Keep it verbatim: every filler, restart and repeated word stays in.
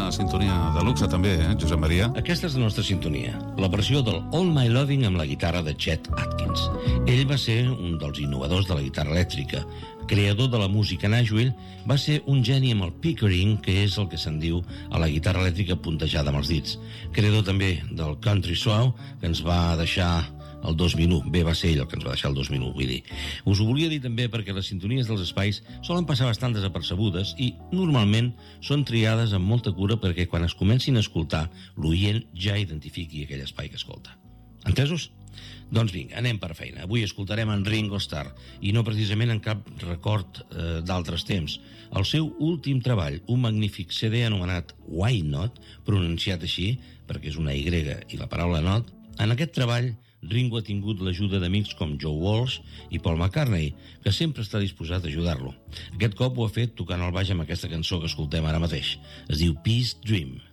una sintonia de luxe també, eh, Josep Maria? Aquesta és la nostra sintonia, la versió del All My Loving amb la guitarra de Chet Atkins. Ell va ser un dels innovadors de la guitarra elèctrica, creador de la música Nashville, va ser un geni amb el pickering, que és el que se'n diu a la guitarra elèctrica puntejada amb els dits. Creador també del country suau, que ens va deixar el dos mil u. Bé, va ser ell el que ens va deixar el dos mil u, vull dir. Us ho volia dir també perquè les sintonies dels espais solen passar bastant desapercebudes i normalment són triades amb molta cura perquè quan es comencin a escoltar, l'oient ja identifiqui aquell espai que escolta. Entesos? Doncs vinga, anem per feina. Avui escoltarem en Ringo Starr, i no precisament en cap record eh, d'altres temps. El seu últim treball, un magnífic C D anomenat Why Not, pronunciat així, perquè és una Y i la paraula not. En aquest treball, Ringo ha tingut l'ajuda d'amics com Joe Walsh i Paul McCartney, que sempre està disposat a ajudar-lo. Aquest cop ho ha fet tocant el baix amb aquesta cançó que escoltem ara mateix. Es diu Peace Dream.